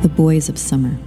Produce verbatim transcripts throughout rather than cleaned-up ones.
The Boys of Summer.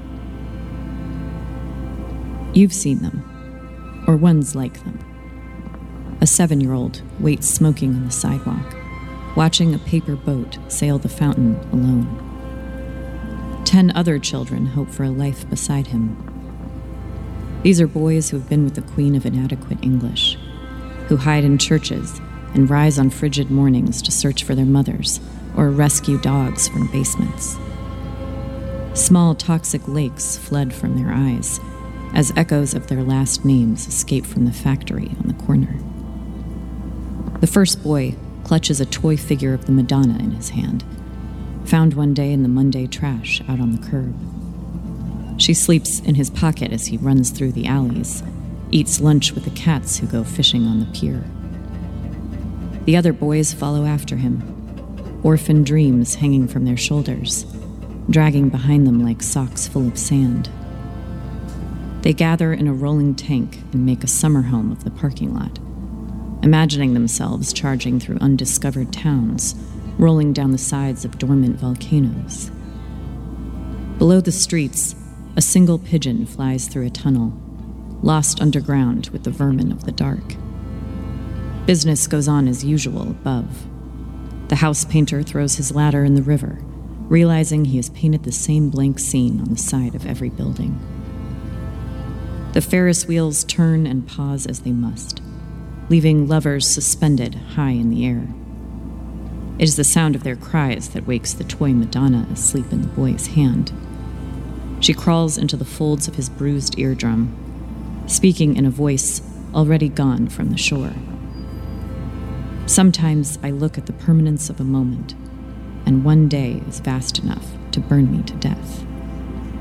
You've seen them, or ones like them. A seven-year-old waits smoking on the sidewalk, watching a paper boat sail the fountain alone. Ten other children hope for a life beside him. These are boys who have been with the Queen of Inadequate English, who hide in churches and rise on frigid mornings to search for their mothers or rescue dogs from basements. Small toxic lakes fled from their eyes as echoes of their last names escape from the factory on the corner. The first boy clutches a toy figure of the Madonna in his hand, found one day in the Monday trash out on the curb. She sleeps in his pocket as he runs through the alleys, eats lunch with the cats who go fishing on the pier. The other boys follow after him, orphan dreams hanging from their shoulders, dragging behind them like socks full of sand. They gather in a rolling tank and make a summer home of the parking lot, imagining themselves charging through undiscovered towns, rolling down the sides of dormant volcanoes. Below the streets, a single pigeon flies through a tunnel, lost underground with the vermin of the dark. Business goes on as usual above. The house painter throws his ladder in the river, realizing he has painted the same blank scene on the side of every building. The Ferris wheels turn and pause as they must, leaving lovers suspended high in the air. It is the sound of their cries that wakes the toy Madonna asleep in the boy's hand. She crawls into the folds of his bruised eardrum, speaking in a voice already gone from the shore. Sometimes I look at the permanence of a moment, and one day is vast enough to burn me to death.